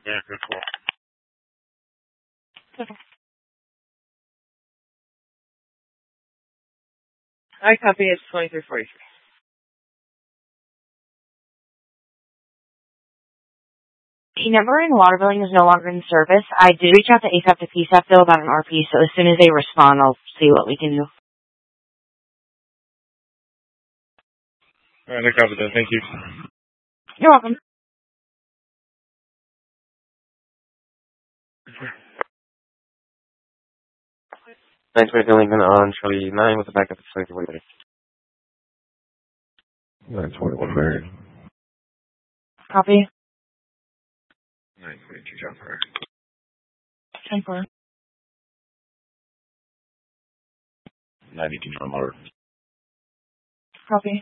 Yeah, good call. I copy. It's 2343. The number in water billing is no longer in service. I did reach out to ASAP to PSAP though about an RP, so as soon as they respond, I'll see what we can do. All right, I copied that. Thank you. You're welcome. Thanks for filling in on Charlie 9 with the backup facility. 921 Mary. Copy. 922 John Pryor. 10-4. 92 John Muller. Copy.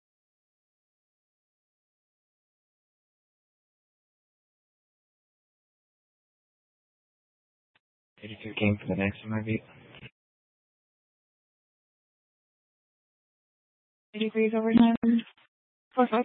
82 came for the next one, maybe. 83 is over 9. 4-5.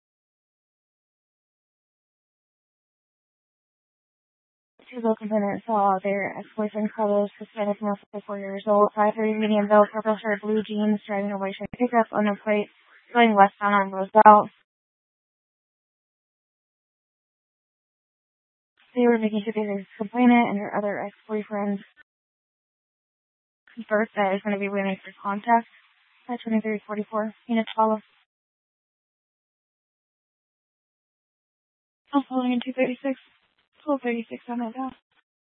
Two low component saw their ex-boyfriend Carlos, Hispanic, male, 54 years old, 5'3", medium build, purple shirt, blue jeans, driving a white shirt pickup on the plate, going westbound on Roosevelt. They were making sure that their complainant and her other ex-boyfriend's birthday is going to be waiting for contact at 2344. Phoenix follow. I'm following in 236. 1236 on that now.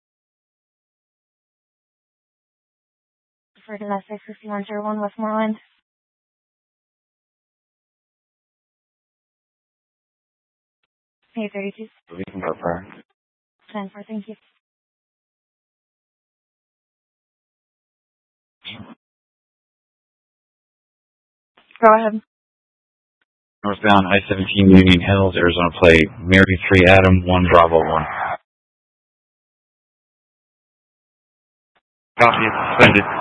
For domestic 5101 Westmoreland. Hey, 32. We can go for 10-4, thank you. Go ahead. Northbound I-17 Union Hills, Arizona plate, Mary 3 Adam 1 Bravo 1. Copy. Suspended.